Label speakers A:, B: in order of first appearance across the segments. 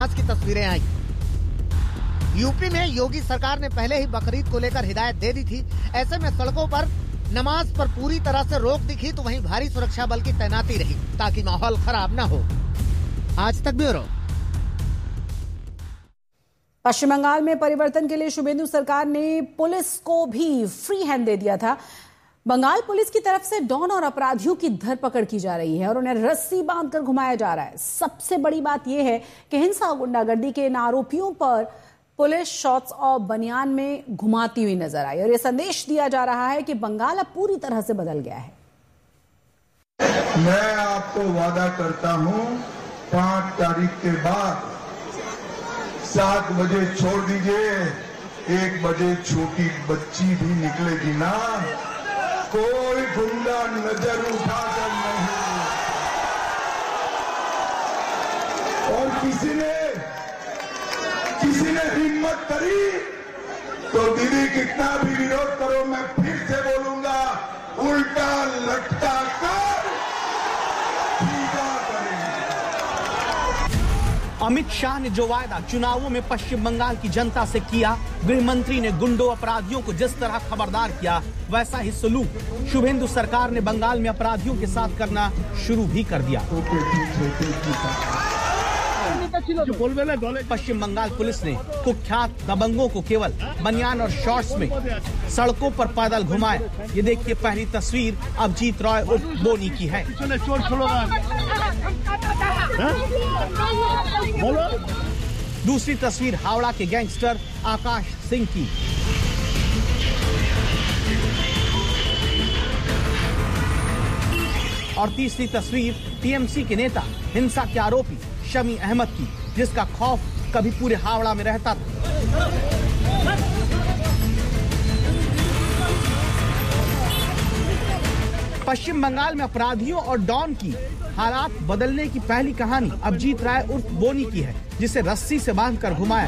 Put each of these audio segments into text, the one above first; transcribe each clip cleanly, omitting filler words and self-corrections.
A: आज की तस्वीरें आई। यूपी में योगी सरकार ने पहले ही बकरीद को लेकर हिदायत दे दी थी। ऐसे में सड़कों पर नमाज पर पूरी तरह से रोक दिखी, तो वहीं भारी सुरक्षा बल की तैनाती रही ताकि माहौल खराब न हो। आज तक ब्यूरो।
B: पश्चिम बंगाल में परिवर्तन के लिए शुभेंदु सरकार ने पुलिस को भी फ्री हैंड दे दिया था। बंगाल पुलिस की तरफ से डॉन और अपराधियों की धरपकड़ की जा रही है और उन्हें रस्सी बांधकर घुमाया जा रहा है। सबसे बड़ी बात यह है कि हिंसा और गुंडागर्दी के इन आरोपियों पर पुलिस शॉर्ट्स और बनियान में घुमाती हुई नजर आई और यह संदेश दिया जा रहा है कि बंगाल अब पूरी तरह से बदल गया है।
C: मैं आपको वादा करता हूं, 5 तारीख के बाद 7 बजे छोड़ दीजिए, 1 बजे छोटी बच्ची भी निकलेगी ना, कोई गुंडा नजर उठाकर नहीं। और किसी ने हिम्मत करी तो दीदी कितना भी विरोध करो, मैं फिर से बोलूंगा, उल्टा लटका कर सीधा करेंगे।
D: अमित शाह ने जो वायदा चुनावों में पश्चिम बंगाल की जनता से किया, गृह मंत्री ने गुंडों अपराधियों को जिस तरह खबरदार किया, वैसा ही सलूक शुभेंदु सरकार ने बंगाल में अपराधियों के साथ करना शुरू भी कर दिया। पश्चिम बंगाल पुलिस ने कुख्यात दबंगों को केवल बनियान और शॉर्ट्स में सड़कों पर पैदल घुमाया। ये देखिए पहली तस्वीर अभिजीत रॉय उर्फ बोनी की है। दूसरी तस्वीर हावड़ा के गैंगस्टर आकाश सिंह की। और तीसरी तस्वीर टीएमसी के नेता हिंसा के आरोपी शमी अहमद की, जिसका खौफ कभी पूरे हावड़ा में रहता था। पश्चिम बंगाल में अपराधियों और डॉन की हालात बदलने की पहली कहानी अभिजीत राय उर्फ बोनी की है, जिसे रस्सी से बांधकर घुमाया।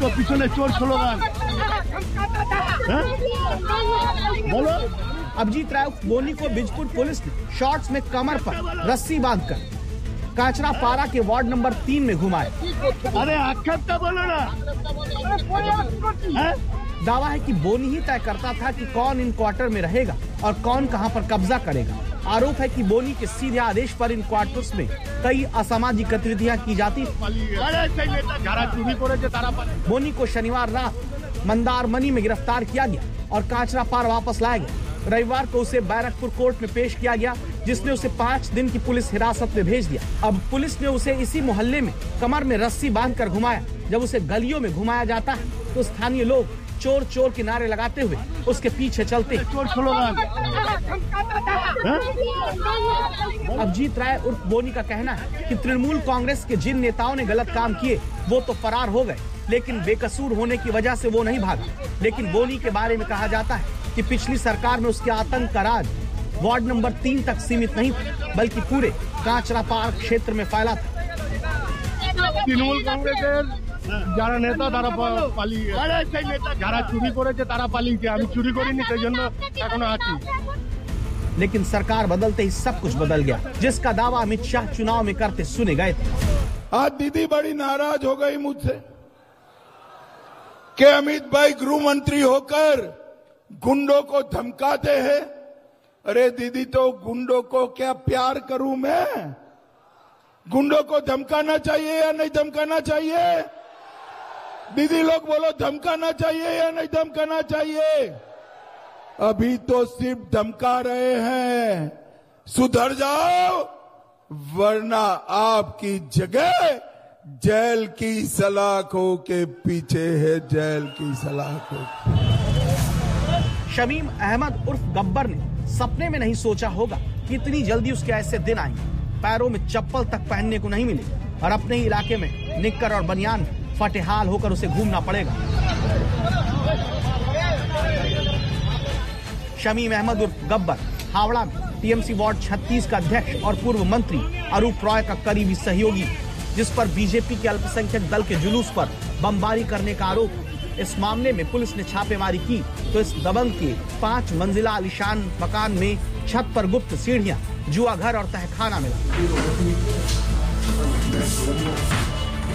D: अभिजीत राय उर्फ बोनी को बिजपुर पुलिस ने शॉर्ट्स में कमर पर रस्सी बांधकर काचरा पारा के वार्ड नंबर 3 में घुमाया।
E: अरे आखिर बोलो ना।
D: दावा है कि बोनी ही तय करता था कि कौन इन क्वार्टर में रहेगा और कौन कहां पर कब्जा करेगा। आरोप है कि बोनी के सीधे आदेश पर इन क्वार्टर्स में कई असामाजिक गतिविधियां की जाती। बोनी को शनिवार रात मंदारमनी में गिरफ्तार किया गया और काचरा पार वापस लाया गया। रविवार को उसे बैरकपुर कोर्ट में पेश किया गया, जिसने उसे 5 दिन की पुलिस हिरासत में भेज दिया। अब पुलिस ने उसे इसी मोहल्ले में कमर में रस्सी बांधकर घुमाया। जब उसे गलियों में घुमाया जाता है तो स्थानीय लोग चोर चोर के नारे लगाते हुए उसके पीछे चलते हैं। अभिजीत राय उर्फ बोनी का कहना है कि तृणमूल कांग्रेस के जिन नेताओं ने गलत काम किए वो तो फरार हो गए, लेकिन बेकसूर होने की वजह से वो नहीं भागा। लेकिन बोनी के बारे में कहा जाता है कि पिछली सरकार में उसके आतंक का राज वार्ड नंबर 3 तक सीमित नहीं था, बल्कि पूरे काचरा पार क्षेत्र में फैला था।
E: तृणमूल कांग्रेस যারা নেতা তারা পালিয়ে যারা চুরি করেছে তারা পালিয়েছে, আমি চুরি করিনি, সেই জন্য এখনো আছি।
D: लेकिन सरकार बदलते ही सब कुछ बदल गया, जिसका दावा अमित शाह चुनाव में करते सुने गए थे।
C: आज दीदी बड़ी नाराज हो गई मुझसे कि अमित भाई गृह मंत्री होकर गुंडों को धमकाते हैं। अरे दीदी, तो गुंडों को क्या प्यार करूं मैं? गुंडों को धमकाना चाहिए या नहीं धमकाना चाहिए? दीदी लोग बोलो, धमकाना चाहिए या नहीं धमकाना चाहिए? अभी तो सिर्फ धमका रहे हैं। सुधर जाओ वरना आपकी जगह जेल की सलाखों के पीछे है, जेल की सलाखों।
D: शमीम अहमद उर्फ गब्बर ने सपने में नहीं सोचा होगा कि इतनी जल्दी उसके ऐसे दिन आएंगे। पैरों में चप्पल तक पहनने को नहीं मिले और अपने ही इलाके में निक्कर और बनियान फटेहाल होकर उसे घूमना पड़ेगा। शमीम अहमद उर्फ गब्बर हावड़ा में टीएमसी वार्ड 36 का अध्यक्ष और पूर्व मंत्री अरूप रॉय का करीबी सहयोगी, जिस पर बीजेपी के अल्पसंख्यक दल के जुलूस पर बमबारी करने का आरोप। इस मामले में पुलिस ने छापेमारी की तो इस दबंग के 5 मंजिला आलीशान मकान में छत पर गुप्त सीढ़ियां, जुआ घर और तहखाना मिला।